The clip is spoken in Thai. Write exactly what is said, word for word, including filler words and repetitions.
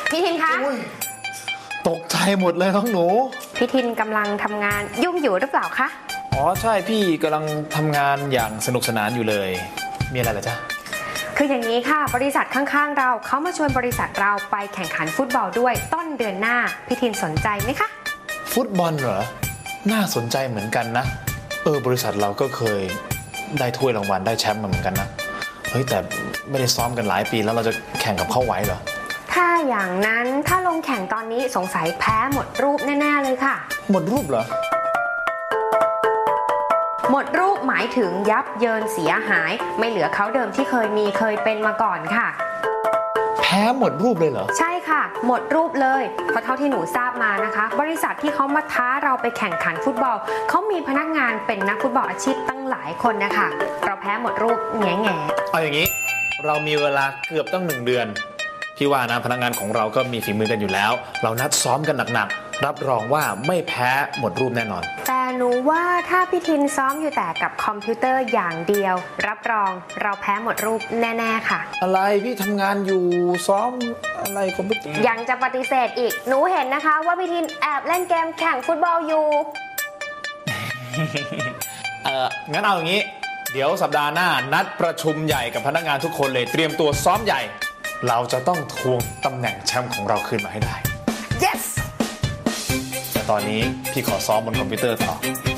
พี่ทินคะตกใจหมดเลยน้องหนูพี่ทินกำลังทำงานยุ่งอยู่หรือเปล่าคะอ๋อใช่พี่กำลังทำงานอย่างสนุกสนานอยู่เลยมีอะไรเหรอจ๊ะคืออย่างนี้ค่ะบริษัทข้างๆเราเขามาชวนบริษัทเราไปแข่งขันฟุตบอลด้วยต้นเดือนหน้าพี่ทินสนใจไหมคะฟุตบอลเหรอน่าสนใจเหมือนกันนะเออบริษัทเราก็เคยได้ถ้วยรางวัลได้แชมป์มาเหมือนกันนะเฮ้ยแต่ไม่ได้ซ้อมกันหลายปีแล้วเราจะแข่งกับเขาไหวเหรอถ้าอย่างนั้นถ้าลงแข่งตอนนี้สงสัยแพ้หมดรูปแน่ๆเลยค่ะหมดรูปเหรอหมดรูปหมายถึงยับเยินเสียหายไม่เหลือเขาเดิมที่เคยมีเคยเป็นมาก่อนค่ะแพ้หมดรูปเลยเหรอใช่ค่ะหมดรูปเลยเพราะเท่าที่หนูทราบมานะคะบริษัทที่เขามาท้าเราไปแข่งขันฟุตบอลเขามีพนักงานเป็นนักฟุตบอลอาชีพตั้งหลายคนนะคะเราแพ้หมดรูปแง่แง่เอาอย่างนี้เรามีเวลาเกือบตั้งหนึ่งเดือนพี่ว่านะพนักงานของเราก็มีฝีมือกันอยู่แล้วเรานัดซ้อมกันหนักๆรับรองว่าไม่แพ้หมดรูปแน่นอนแต่หนูว่าถ้าพี่ทินซ้อมอยู่แต่กับคอมพิวเตอร์อย่างเดียวรับรองเราแพ้หมดรูปแน่ๆค่ะอะไรพี่ทำงานอยู่ซ้อมอะไรคอมพิวเตอร์ยังจะปฏิเสธอีกหนูเห็นนะคะว่าพี่ทินแอบเล่นเกมแข่งฟุตบอลอยู่เอองั้นเอาอย่างนี้เดี๋ยวสัปดาห์หน้านัดประชุมใหญ่กับพนักงานทุกคนเลยเตรียมตัวซ้อมใหญ่เราจะต้องทวงตำแหน่งแชมป์ของเราคืนมาให้ได้ yes แต่ตอนนี้พี่ขอซ้อมบนคอมพิวเตอร์ต่อ